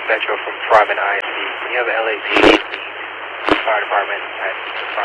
Central from Farming ISD. We have a LAPD fire department at